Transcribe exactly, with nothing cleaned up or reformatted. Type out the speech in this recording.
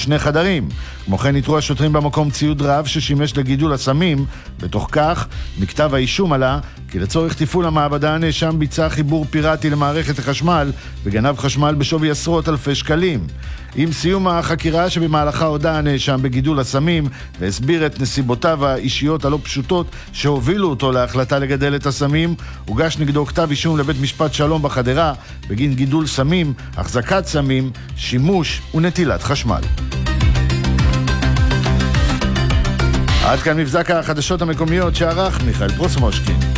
שני חדרים. כמו כן ניתרו השוטרים במקום ציוד רב ששימש לגידול הסמים. בתוך כך, מכתב האישום עלה כי לצורך טיפול המעבדה הנאשם ביצע חיבור פיראטי למערכת החשמל וגנב חשמל בשווי עשרות אלפי שקלים. עם סיום החקירה שבמהלכה הודע הנאשם בגידול הסמים והסביר את נסיבותיו האישיות הלא פשוטות שהובילו אותו להחלטה לגדל את הסמים, הוגש נגדו כתב אישום לבית משפט שלום בחדרה בגין גידול סמים, החזקת סמים, שימוש ונטילת חשמל. עד כאן מבזק החדשות המקומיות שערך מיכאל פרוסמושקין.